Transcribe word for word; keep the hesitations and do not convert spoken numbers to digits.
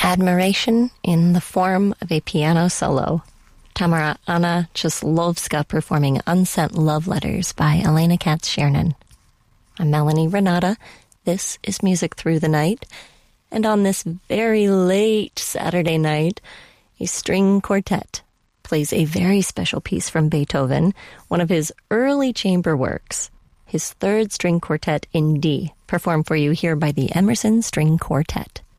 admiration in the form of a piano solo. Tamara Anna Czeslovska performing Unsent Love Letters by Elena Katz-Schernen. I'm Melanie Renata. This is Music Through the Night. And on this very late Saturday night, a string quartet plays a very special piece from Beethoven, one of his early chamber works, his third string quartet in D, performed for you here by the Emerson String Quartet.